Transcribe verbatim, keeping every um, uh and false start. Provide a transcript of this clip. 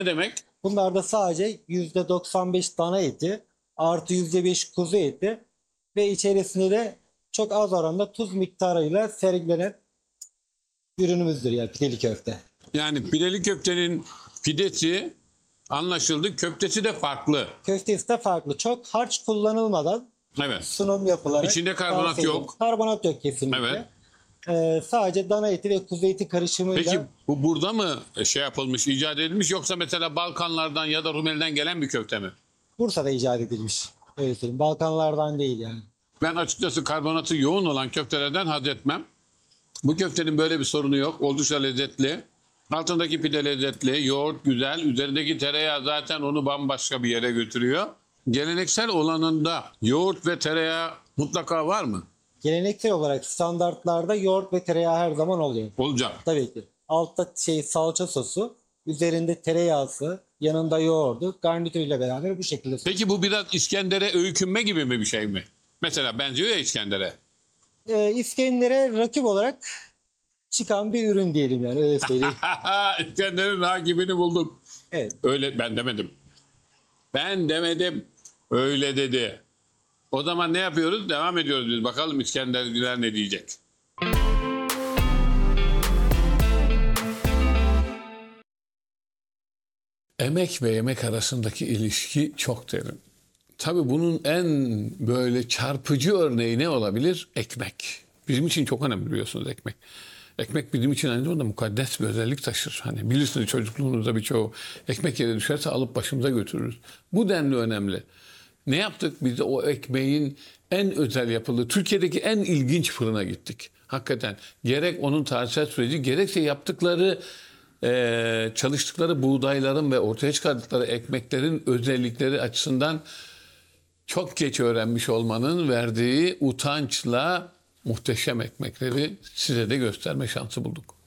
Ne demek? Bunlarda sadece yüzde doksan beş dana eti artı yüzde beş kuzu eti ve içerisinde de çok az oranda tuz miktarıyla sergilenen ürünümüzdür yani pideli köfte. Yani pideli köftenin pidesi anlaşıldı. Köftesi de farklı. Köftesi de farklı. Çok harç kullanılmadan Evet. sunum yapılarak İçinde karbonat tavsiye ediyorum. yok. Karbonat yok kesinlikle. Evet. Ee, sadece dana eti ve kuzu eti karışımıyla. Peki bu burada mı şey yapılmış, icat edilmiş yoksa mesela Balkanlardan ya da Rumeli'den gelen bir köfte mi? Bursa'da icat edilmiş. Öyle söyleyeyim. Balkanlardan değil yani. Ben açıkçası karbonatı yoğun olan köftelerden haz etmem. Bu köftenin böyle bir sorunu yok. Oldukça lezzetli. Altındaki pide lezzetli, yoğurt güzel, üzerindeki tereyağı zaten onu bambaşka bir yere götürüyor. Geleneksel olanında yoğurt ve tereyağı mutlaka var mı? Geleneksel olarak standartlarda yoğurt ve tereyağı her zaman oluyor. Olacak. Tabii ki. Altta şey salça sosu, üzerinde tereyağısı, yanında yoğurdu, garnitürüyle beraber bu şekilde. Peki bu biraz İskender'e öykünme gibi mi bir şey mi? Mesela benziyor ya İskender'e. Ee, İskender'e rakip olarak çıkan bir ürün diyelim yani öyle söyleyeyim. İskender'in rakibini bulduk. Evet. Öyle ben demedim. Ben demedim. Öyle dedi. O zaman ne yapıyoruz? Devam ediyoruz biz. Bakalım İskenderciler ne diyecek. Emek ve yemek arasındaki ilişki çok derin. Tabii bunun en böyle çarpıcı örneği ne olabilir? Ekmek. Bizim için çok önemli biliyorsunuz ekmek. Ekmek bizim için aynı zamanda mukaddes bir özellik taşır. Hani bilirsiniz çocukluğunuzda birçoğu ekmek yere düşerse alıp başımıza götürürüz. Bu denli önemli. Ne yaptık? Biz de o ekmeğin en özel yapıldığı, Türkiye'deki en ilginç fırına gittik. Hakikaten gerek onun tarihsel süreci gerekse yaptıkları Ee, çalıştıkları buğdayların ve ortaya çıkardıkları ekmeklerin özellikleri açısından çok geç öğrenmiş olmanın verdiği utançla muhteşem ekmekleri size de gösterme şansı bulduk.